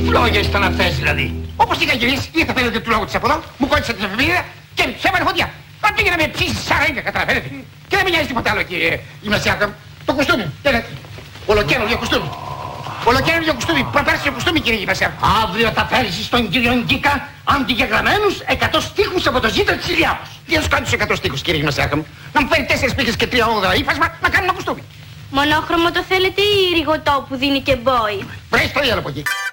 λόγια ήταν αυτές δηλαδή? Όπως είχα γυρίσει, ήρθα φαίνεται του λόγου της από εδώ, μου κόλλησε την εφημερίδα και σε έβαλε φωτιά. Αν πήγε να με ψήσει σαράγγα, καταλαβαίνετε. Και δεν με νοιάζει τίποτα άλλο, κύριε γυμνασιάρχα. Το κουστούμι, θέλετε. Ολοκαίνουργιο κουστούμι. Ολοκαίνουργιο κουστούμι, προπέρσιο κουστούμι, κύριε γυμνασιάρχα. Αύριο θα φέρεις στον κύριο Γκίκα αντιγεγραμμένους 100 στίχους από το ζήτρο της Ηλιάδος. Τι να σου κάνει τους 100 στίχους, κύριε γυμνασιάρχα μου? Να μου φέρει 4 πύχες και 3 όγδοα ύφασμα να κάνει ένα κουστούμι. Μονόχρωμο το θέλετε ή ρηγοτό που δίνει και μπόι? Βρες το άλλο από εκεί.